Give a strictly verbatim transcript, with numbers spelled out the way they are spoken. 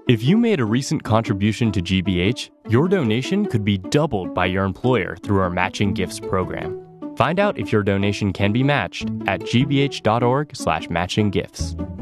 If you made a recent contribution to G B H, your donation could be doubled by your employer through our Matching Gifts program. Find out if your donation can be matched at gbh.org slash matching gifts.